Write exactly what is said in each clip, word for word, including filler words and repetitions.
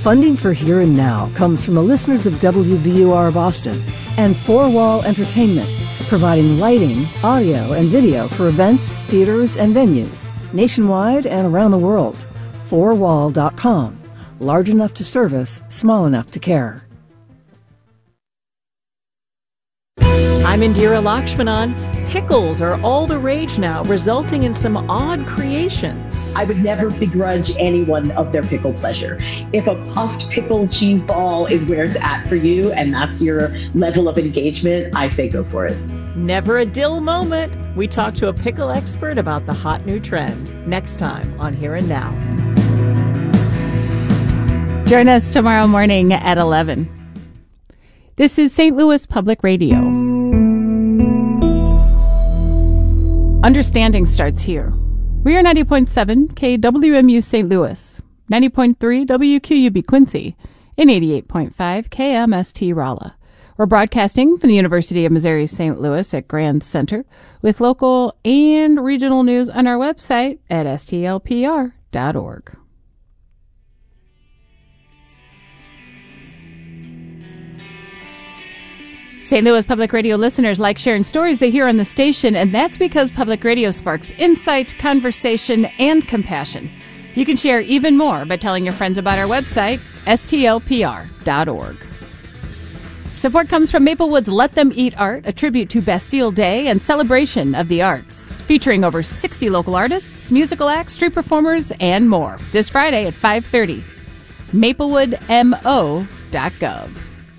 Funding for Here and Now comes from the listeners of W B U R Boston and Four Wall Entertainment, providing lighting, audio, and video for events, theaters, and venues nationwide and around the world. four wall dot com. Large enough to service, small enough to care. I'm Indira Lakshmanan. Pickles are all the rage now, resulting in some odd creations. I would never begrudge anyone of their pickle pleasure. If a puffed pickle cheese ball is where it's at for you and that's your level of engagement, I say go for it. Never a dill moment. We talk to a pickle expert about the hot new trend next time on Here and Now. Join us tomorrow morning at eleven. This is Saint Louis Public Radio. Understanding starts here. We are ninety point seven K W M U Saint Louis, ninety point three W Q U B Quincy, and eighty-eight point five K M S T Rolla. We're broadcasting from the University of Missouri Saint Louis at Grand Center with local and regional news on our website at S T L P R dot org. Saint Louis Public Radio listeners like sharing stories they hear on the station, and that's because public radio sparks insight, conversation, and compassion. You can share even more by telling your friends about our website, S T L P R dot org. Support comes from Maplewood's Let Them Eat Art, a tribute to Bastille Day and celebration of the arts, featuring over sixty local artists, musical acts, street performers, and more. This Friday at five thirty. maplewood m o dot gov.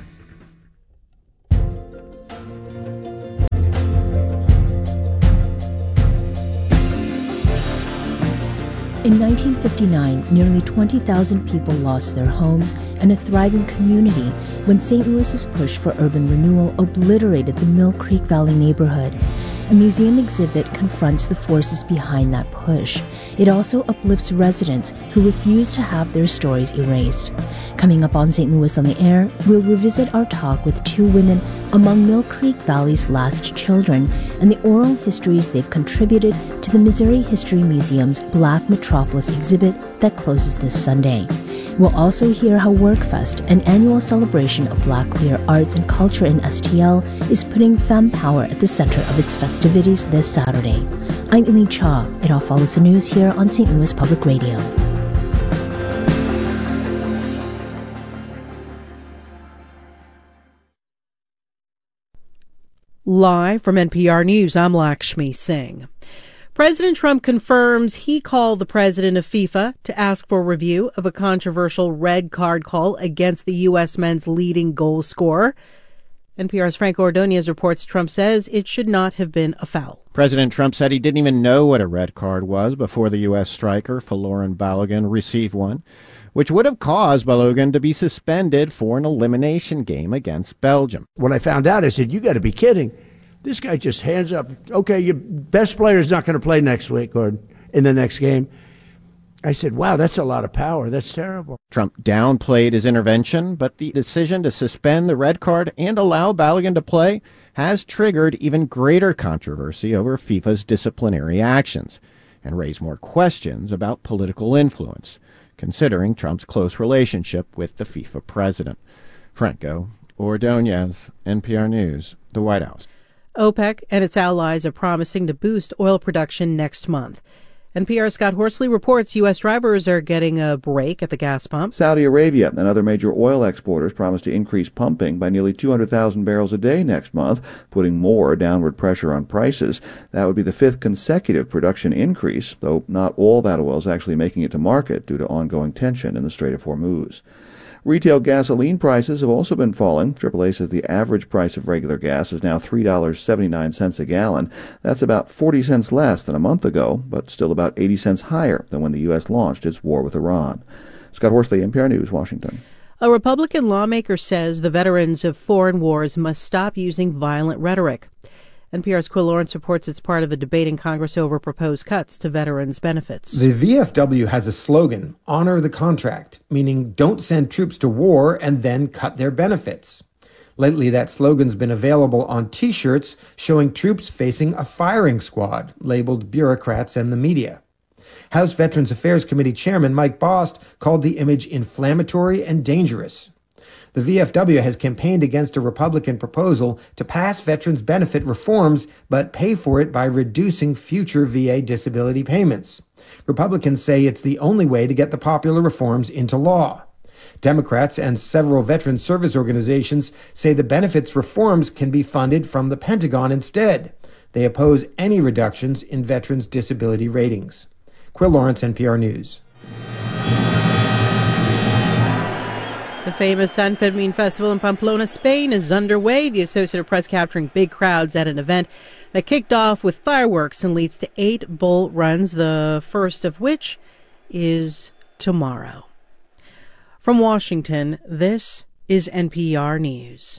In nineteen fifty-nine, nearly twenty thousand people lost their homes and a thriving community when Saint Louis's push for urban renewal obliterated the Mill Creek Valley neighborhood. A museum exhibit confronts the forces behind that push. It also uplifts residents who refuse to have their stories erased. Coming up on Saint Louis on the Air, we'll revisit our talk with two women among Mill Creek Valley's last children and the oral histories they've contributed to the Missouri History Museum's Black Metropolis exhibit that closes this Sunday. We'll also hear how WorkFest, an annual celebration of Black queer arts and culture in S T L, is putting femme power at the center of its festivities this Saturday. I'm Eileen Cha. It all follows the news here on Saint Louis Public Radio. Live from N P R News, I'm Lakshmi Singh. President Trump confirms he called the president of FIFA to ask for review of a controversial red card call against the U S men's leading goal scorer. N P R's Frank Ordonez reports Trump says it should not have been a foul. President Trump said he didn't even know what a red card was before the U S striker, Folarin Balogun, received one, which would have caused Balogun to be suspended for an elimination game against Belgium. When I found out, I said, you got to be kidding. This guy just hands up, okay, your best player is not going to play next week or in the next game. I said, wow, that's a lot of power. That's terrible. Trump downplayed his intervention, but the decision to suspend the red card and allow Balogun to play has triggered even greater controversy over FIFA's disciplinary actions and raised more questions about political influence, considering Trump's close relationship with the FIFA president. Franco Ordonez, N P R News, the White House. OPEC and its allies are promising to boost oil production next month. N P R's Scott Horsley reports U S drivers are getting a break at the gas pump. Saudi Arabia and other major oil exporters promise to increase pumping by nearly two hundred thousand barrels a day next month, putting more downward pressure on prices. That would be the fifth consecutive production increase, though not all that oil is actually making it to market due to ongoing tension in the Strait of Hormuz. Retail gasoline prices have also been falling. triple A says the average price of regular gas is now three dollars and seventy-nine cents a gallon. That's about forty cents less than a month ago, but still about eighty cents higher than when the U S launched its war with Iran. Scott Horsley, N P R News, Washington. A Republican lawmaker says the veterans of foreign wars must stop using violent rhetoric. N P R's Quill Lawrence reports it's part of a debate in Congress over proposed cuts to veterans' benefits. The V F W has a slogan, honor the contract, meaning don't send troops to war and then cut their benefits. Lately, that slogan's been available on T-shirts showing troops facing a firing squad, labeled bureaucrats and the media. House Veterans Affairs Committee Chairman Mike Bost called the image inflammatory and dangerous. The V F W has campaigned against a Republican proposal to pass veterans benefit reforms, but pay for it by reducing future V A disability payments. Republicans say it's the only way to get the popular reforms into law. Democrats and several veteran service organizations say the benefits reforms can be funded from the Pentagon instead. They oppose any reductions in veterans' disability ratings. Quill Lawrence, N P R News. The famous San Fermin Festival in Pamplona, Spain is underway. The Associated Press capturing big crowds at an event that kicked off with fireworks and leads to eight bull runs, the first of which is tomorrow. From Washington, this is N P R News.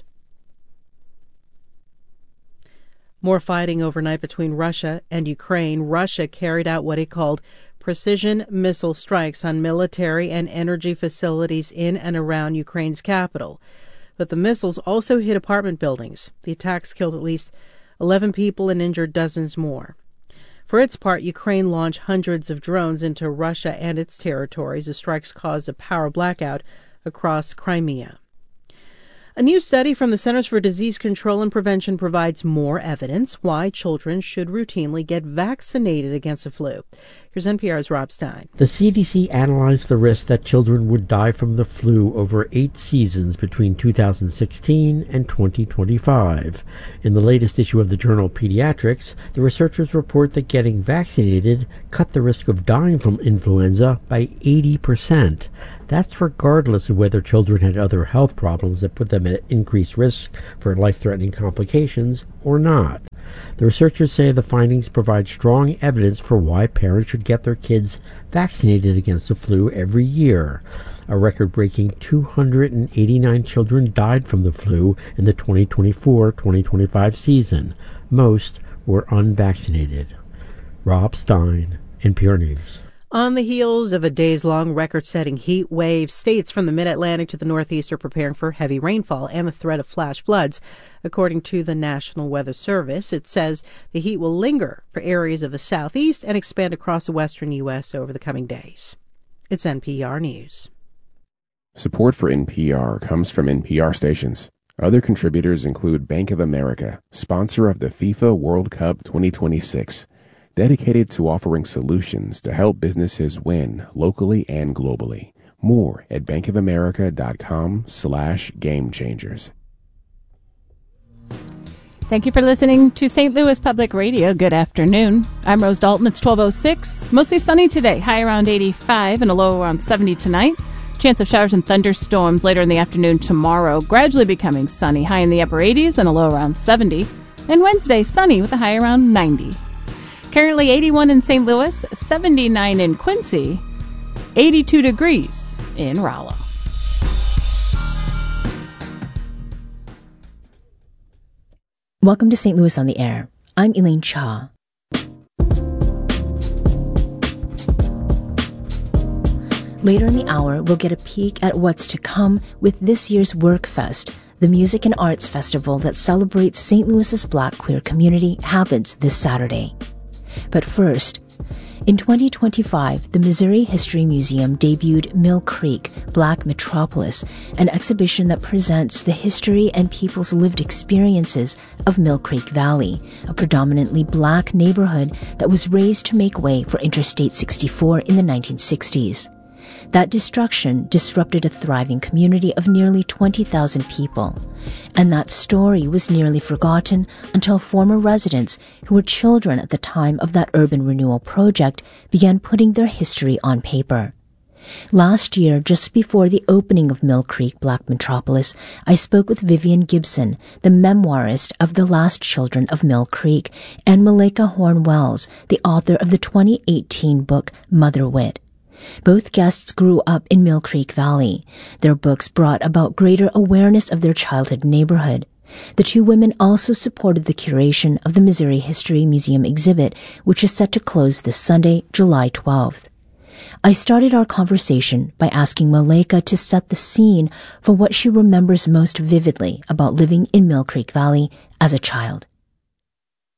More fighting overnight between Russia and Ukraine. Russia carried out what it called precision missile strikes on military and energy facilities in and around Ukraine's capital. But the missiles also hit apartment buildings. The attacks killed at least eleven people and injured dozens more. For its part, Ukraine launched hundreds of drones into Russia and its territories. The strikes caused a power blackout across Crimea. A new study from the Centers for Disease Control and Prevention provides more evidence why children should routinely get vaccinated against the flu. Here's N P R's Rob Stein. The C D C analyzed the risk that children would die from the flu over eight seasons between two thousand sixteen and twenty twenty-five. In the latest issue of the journal Pediatrics, the researchers report that getting vaccinated cut the risk of dying from influenza by eighty percent. That's regardless of whether children had other health problems that put them at increased risk for life-threatening complications or not. The researchers say the findings provide strong evidence for why parents should get their kids vaccinated against the flu every year. A record-breaking two hundred eighty-nine children died from the flu in the twenty twenty-four twenty twenty-five season. Most were unvaccinated. Rob Stein, N P R News. On the heels of a days-long record-setting heat wave, states from the mid-Atlantic to the Northeast are preparing for heavy rainfall and the threat of flash floods. According to the National Weather Service, it says the heat will linger for areas of the Southeast and expand across the western U S over the coming days. It's N P R News. Support for N P R comes from N P R stations. Other contributors include Bank of America, sponsor of the FIFA World Cup twenty twenty-six. Dedicated to offering solutions to help businesses win locally and globally. More at bankofamerica.com slash game changers. Thank you for listening to Saint Louis Public Radio. Good afternoon. I'm Rose Dalton. It's twelve oh six. Mostly sunny today. High around eighty-five and a low around seventy tonight. Chance of showers and thunderstorms later in the afternoon tomorrow. Gradually becoming sunny. High in the upper eighties and a low around seventy. And Wednesday, sunny with a high around ninety. Currently eighty-one in Saint Louis, seventy-nine in Quincy, eighty-two degrees in Rollo. Welcome to Saint Louis on the Air. I'm Elaine Cha. Later in the hour, we'll get a peek at what's to come with this year's WorkFest. The music and arts festival that celebrates Saint Louis's Black queer community happens this Saturday. But first, in twenty twenty-five, the Missouri History Museum debuted Mill Creek, Black Metropolis, an exhibition that presents the history and people's lived experiences of Mill Creek Valley, a predominantly black neighborhood that was raised to make way for Interstate sixty-four in the nineteen sixties. That destruction disrupted a thriving community of nearly twenty thousand people, and that story was nearly forgotten until former residents, who were children at the time of that urban renewal project, began putting their history on paper. Last year, just before the opening of Mill Creek Black Metropolis, I spoke with Vivian Gibson, the memoirist of The Last Children of Mill Creek, and Maleka Horn-Wells, the author of the twenty eighteen book Mother Wit. Both guests grew up in Mill Creek Valley. Their books brought about greater awareness of their childhood neighborhood. The two women also supported the curation of the Missouri History Museum exhibit, which is set to close this Sunday, July twelfth. I started our conversation by asking Maleka to set the scene for what she remembers most vividly about living in Mill Creek Valley as a child.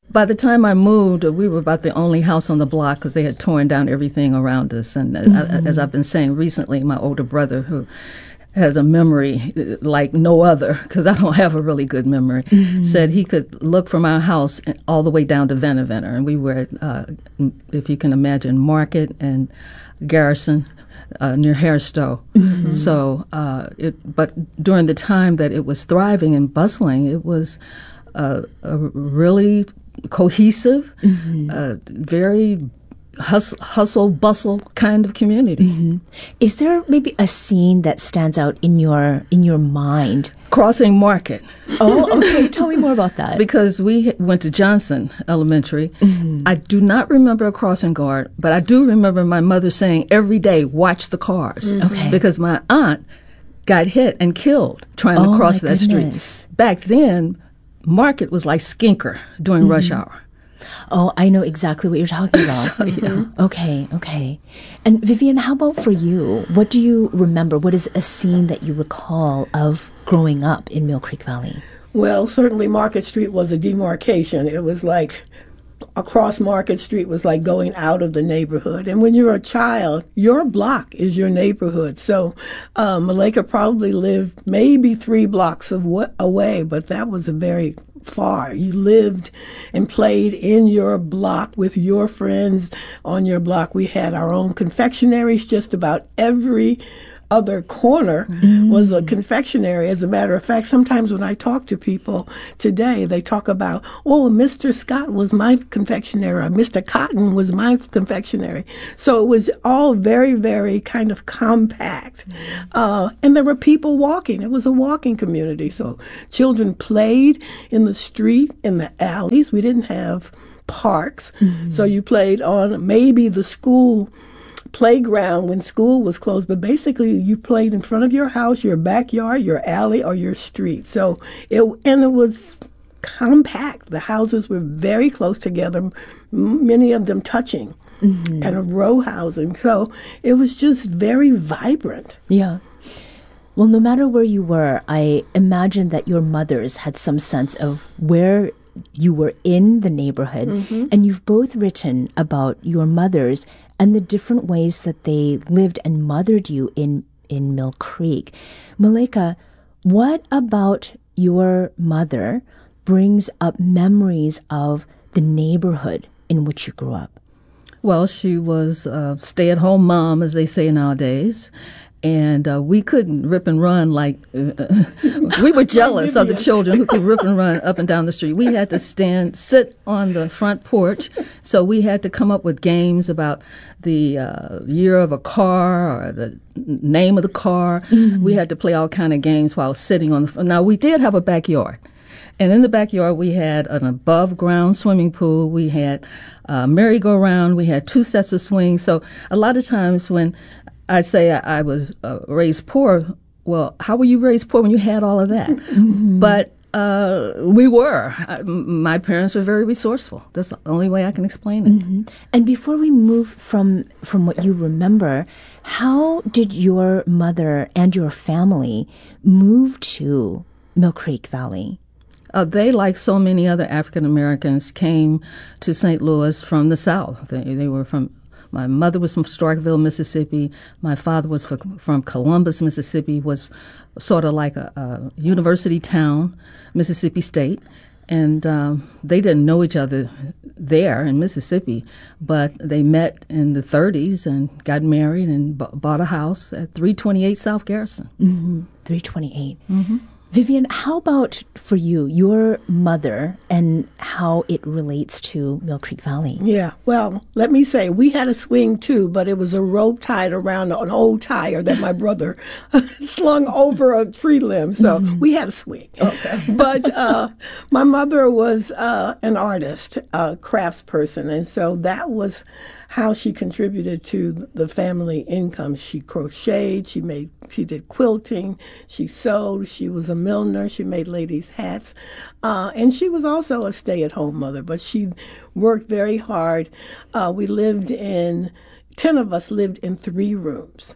By the time I moved, we were about the only house on the block because they had torn down everything around us. And mm-hmm. I, as I've been saying recently, my older brother, who has a memory like no other, because I don't have a really good memory, mm-hmm. said he could look from our house all the way down to Venavenner. And we were at, uh, if you can imagine, Market and Garrison uh, near Hairstow. Mm-hmm. So, uh, it, but during the time that it was thriving and bustling, it was uh, a really cohesive, mm-hmm. uh, very hustle, hustle, bustle kind of community. Mm-hmm. Is there maybe a scene that stands out in your in your mind? Crossing Market. Oh, okay. Tell me more about that. Because we went to Johnson Elementary. Mm-hmm. I do not remember a crossing guard, but I do remember my mother saying every day, watch the cars. Mm-hmm. Okay. Because my aunt got hit and killed trying oh, to cross that goodness. street. Back then, Market was like Skinker during mm-hmm. rush hour. Oh, I know exactly what you're talking about. so, yeah. Okay, okay. And Vivian, how about for you? What do you remember? What is a scene that you recall of growing up in Mill Creek Valley? Well, certainly Market Street was a demarcation. It was like across Market Street was like going out of the neighborhood. And when you're a child, your block is your neighborhood. So uh, Malika probably lived maybe three blocks of w- away, but that was a very far. You lived and played in your block with your friends on your block. We had our own confectionaries. Just about every other corner mm. was a confectionery. As a matter of fact, sometimes when I talk to people today, they talk about, oh, Mister Scott was my confectionery, or Mister Cotton was my confectionery. So it was all very, very kind of compact. Mm. Uh, and there were people walking. It was a walking community. So children played in the street, in the alleys. We didn't have parks. Mm-hmm. So you played on maybe the school playground when school was closed, but basically you played in front of your house, your backyard, your alley, or your street. So it and it was compact. The houses were very close together, m- many of them touching, mm-hmm. kind of row housing. So it was just very vibrant. Yeah. Well, no matter where you were, I imagine that your mothers had some sense of where you were in the neighborhood, mm-hmm. and you've both written about your mothers and the different ways that they lived and mothered you in, in Mill Creek. Malika, what about your mother brings up memories of the neighborhood in which you grew up? Well, she was a stay-at-home mom, as they say nowadays. And uh, we couldn't rip and run like uh, we were jealous of the children who could rip and run up and down the street. We had to stand, sit on the front porch. So we had to come up with games about the uh, year of a car or the name of the car. Mm-hmm. We had to play all kind of games while sitting on the front. Now, we did have a backyard. And in the backyard, we had an above-ground swimming pool. We had a merry-go-round. We had two sets of swings. So a lot of times when I say I, I was uh, raised poor. Well, how were you raised poor when you had all of that? Mm-hmm. But uh, we were. I, my parents were very resourceful. That's the only way I can explain it. Mm-hmm. And before we move from from what you remember, how did your mother and your family move to Mill Creek Valley? Uh, they, like so many other African Americans, came to Saint Louis from the South. They, they were from. My mother was from Starkville, Mississippi. My father was for, from Columbus, Mississippi, was sort of like a, a university town, Mississippi State. And um, they didn't know each other there in Mississippi, but they met in the thirties and got married and b- bought a house at three twenty-eight South Garrison. Mm-hmm. three twenty-eight. Mm-hmm. Vivian, how about for you, your mother, and how it relates to Mill Creek Valley? Yeah, well, let me say, we had a swing too, but it was a rope tied around an old tire that my brother slung over a tree limb. So mm-hmm. we had a swing. Okay. But uh, my mother was uh, an artist, a craftsperson, and so that was how she contributed to the family income. She crocheted, she made, she did quilting, she sewed, she was a milliner, she made ladies' hats, uh, and she was also a stay-at-home mother, but she worked very hard. Uh, we lived in, ten of us lived in three rooms.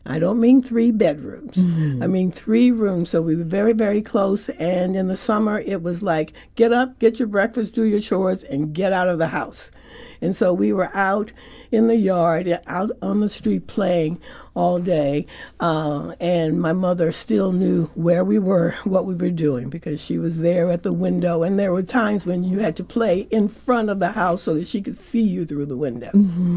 I don't mean three bedrooms. Mm-hmm. I mean three rooms. So we were very, very close. And in the summer, it was like, get up, get your breakfast, do your chores, and get out of the house. And so we were out in the yard, out on the street playing all day. Uh, and my mother still knew where we were, what we were doing, because she was there at the window. And there were times when you had to play in front of the house so that she could see you through the window. Mm-hmm.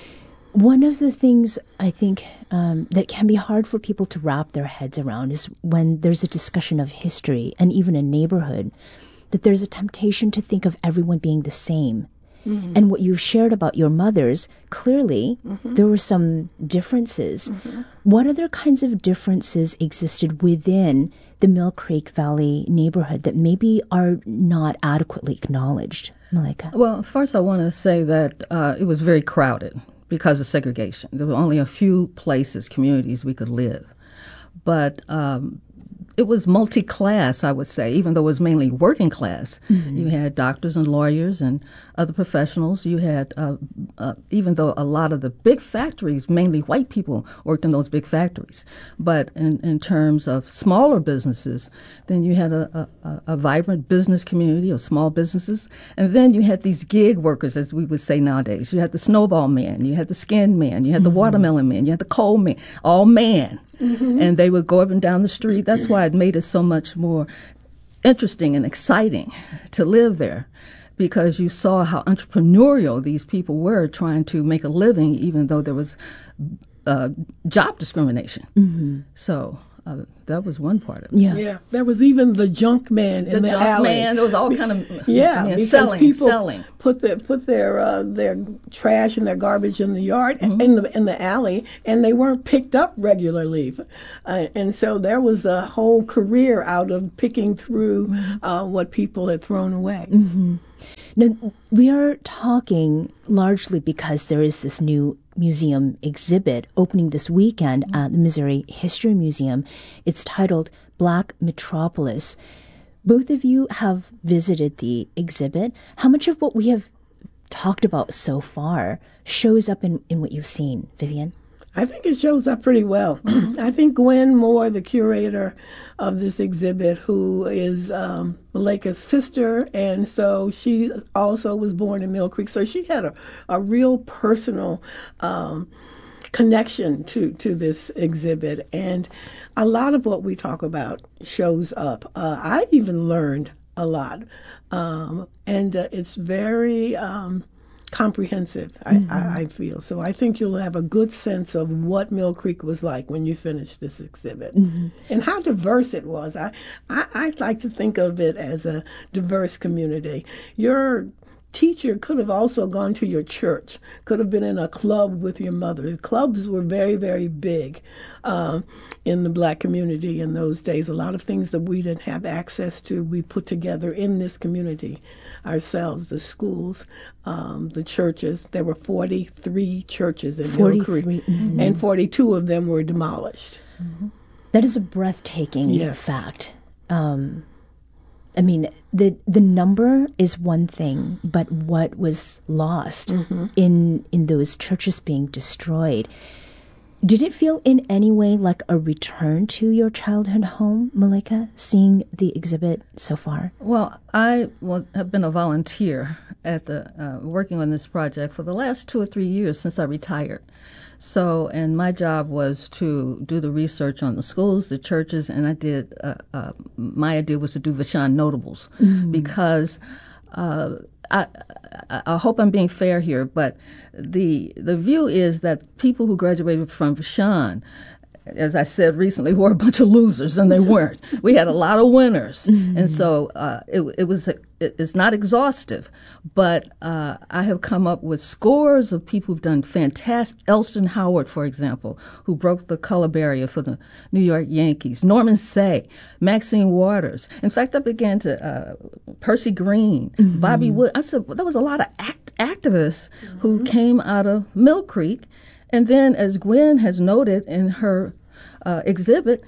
One of the things I think um, that can be hard for people to wrap their heads around is when there's a discussion of history and even a neighborhood, that there's a temptation to think of everyone being the same. Mm-hmm. And what you've shared about your mothers, clearly mm-hmm. there were some differences. Mm-hmm. What other kinds of differences existed within the Mill Creek Valley neighborhood that maybe are not adequately acknowledged? Malaika? Well, first I want to say that uh, it was very crowded because of segregation. There were only a few places, communities we could live. But um, it was multi-class, I would say, even though it was mainly working class. Mm-hmm. You had doctors and lawyers and other professionals. You had, uh, uh, even though a lot of the big factories, mainly white people worked in those big factories. But in, in terms of smaller businesses, then you had a, a, a vibrant business community of small businesses. And then you had these gig workers, as we would say nowadays. You had the snowball man, you had the skin man, you had the mm-hmm. watermelon man, you had the coal man, all man. Mm-hmm. And they would go up and down the street. That's why it made it so much more interesting and exciting to live there, because you saw how entrepreneurial these people were trying to make a living, even though there was uh, job discrimination. Mm-hmm. So uh, that was one part of it. Yeah, yeah. There was even the junk man the in the junk alley. man. There was all kind of yeah, I mean, because selling, people selling. put their put their uh, their trash and their garbage in the yard mm-hmm. in the in the alley, and they weren't picked up regularly, uh, and so there was a whole career out of picking through mm-hmm. uh, what people had thrown away. Mm-hmm. Now, we are talking largely because there is this new museum exhibit opening this weekend at the Missouri History Museum. It's titled Black Metropolis. Both of you have visited the exhibit. How much of what we have talked about so far shows up in, in what you've seen, Vivian? I think it shows up pretty well. I think Gwen Moore, the curator of this exhibit, who is um, Malaika's sister, and so she also was born in Mill Creek, so she had a, a real personal um, connection to, to this exhibit, and a lot of what we talk about shows up. Uh, I even learned a lot, um, and uh, it's very... Um, comprehensive, mm-hmm. I, I feel. So I think you'll have a good sense of what Mill Creek was like when you finish this exhibit mm-hmm. and how diverse it was. I, I, I like to think of it as a diverse community. Your teacher could have also gone to your church, could have been in a club with your mother. Clubs were very, very big um, in the black community in those days. A lot of things that we didn't have access to, we put together in this community ourselves, the schools, um, the churches. There were forty-three churches in Mill Creek, mm-hmm. and forty-two of them were demolished. Mm-hmm. That is a breathtaking yes. fact. Um, I mean, the the number is one thing, but what was lost mm-hmm. in in those churches being destroyed. Did it feel in any way like a return to your childhood home, Malaika, seeing the exhibit so far? Well, I was, have been a volunteer at the uh, working on this project for the last two or three years since I retired. So, and my job was to do the research on the schools, the churches, and I did, uh, uh, my idea was to do Vashon Notables mm-hmm. because uh, I, I, I hope I'm being fair here, but the the view is that people who graduated from Vashon, as I said recently, were a bunch of losers, and they weren't. We had a lot of winners, mm-hmm. and so uh, it, it was it, it's not exhaustive, but uh, I have come up with scores of people who've done fantastic. Elston Howard, for example, who broke the color barrier for the New York Yankees. Norman Say, Maxine Waters. In fact, I began to uh, Percy Green, mm-hmm. Bobby Wood. I said well, there was a lot of act, activists mm-hmm. who came out of Mill Creek. And then, as Gwen has noted in her uh, exhibit,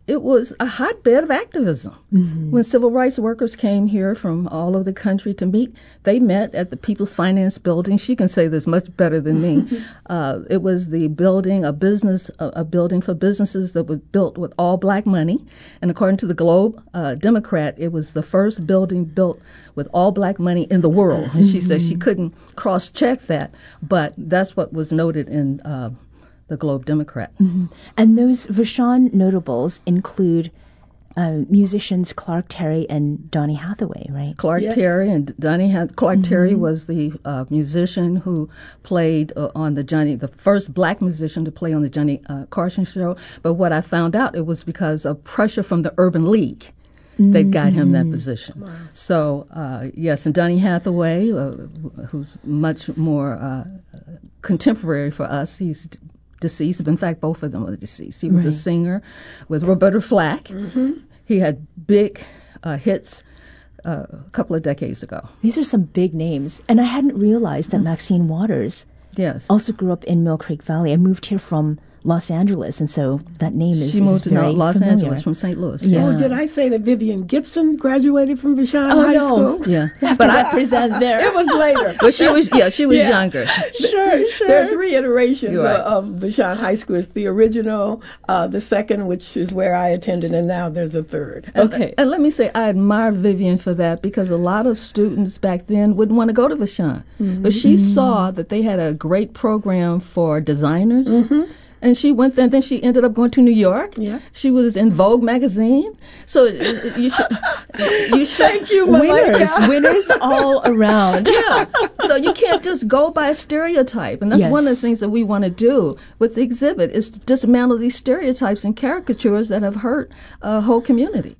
it was a hotbed of activism. Mm-hmm. When civil rights workers came here from all over the country to meet, they met at the People's Finance Building. She can say this much better than me. uh, it was the building, a business, a, a building for businesses that was built with all black money. And according to the Globe uh, Democrat, it was the first building built with all black money in the world. Mm-hmm. And she said she couldn't cross-check that, but that's what was noted in uh, the Globe Democrat. Mm-hmm. And those Vashon notables include uh, musicians Clark Terry and Donny Hathaway, right? Clark yes. Terry and Donny Hath- Clark mm-hmm. Terry was the uh, musician who played uh, on the Johnny, the first black musician to play on the Johnny uh, Carson show. But what I found out, it was because of pressure from the Urban League that got him that position. Wow. So, uh, yes, and Donny Hathaway, uh, who's much more uh, contemporary for us, he's d- deceased. In fact, both of them are deceased. He was right. a singer with Roberta Flack. Mm-hmm. He had big uh, hits uh, a couple of decades ago. These are some big names. And I hadn't realized that mm-hmm. Maxine Waters yes. also grew up in Mill Creek Valley. I moved here from Los Angeles, and so that name is She moved is to Los familiar. Angeles from Saint Louis. Yeah. Oh, did I say that Vivian Gibson graduated from Vashon oh, High no. School? Yeah, but I represent there. It was later. But she was, yeah, she was yeah. younger. Sure, sure. There are three iterations right. of, of Vashon High School. It's the original, uh, the second, which is where I attended, and now there's a third. Okay. And, and let me say, I admire Vivian for that, because a lot of students back then wouldn't want to go to Vashon. Mm-hmm. But she mm-hmm. saw that they had a great program for designers. Mm-hmm. And she went there, and then she ended up going to New York. Yeah. She was in Vogue magazine. So uh, you should, you should. Thank you, winners, winners all around. Yeah. So you can't just go by a stereotype, and that's yes. one of the things that we want to do with the exhibit is to dismantle these stereotypes and caricatures that have hurt a whole community.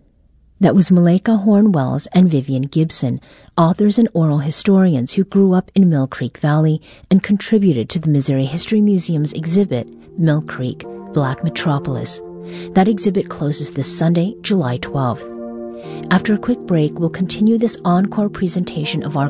That was Malaika Horn-Wells and Vivian Gibson, authors and oral historians who grew up in Mill Creek Valley and contributed to the Missouri History Museum's exhibit, Mill Creek, Black Metropolis. That exhibit closes this Sunday, July twelfth. After a quick break, we'll continue this encore presentation of our